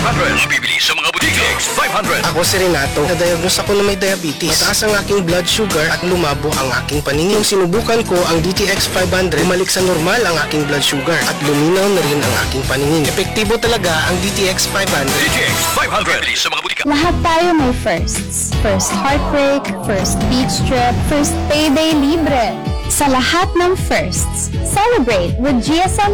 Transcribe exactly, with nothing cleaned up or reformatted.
five hundred. Bibili sa mga butika. D T X five hundred. Ako si Renato, na-diagnose ako na may diabetes. Mataas ang aking blood sugar at lumabo ang aking paningin. Nung sinubukan ko ang D T X five hundred, bumalik sa normal ang aking blood sugar at luminaw na rin ang aking paningin. Epektibo talaga ang D T X five hundred. D T X five hundred. Bibili sa mga butika. Lahat tayo may firsts. First heartbreak, first beach trip, first payday libre. Sa lahat ng firsts, celebrate with G S M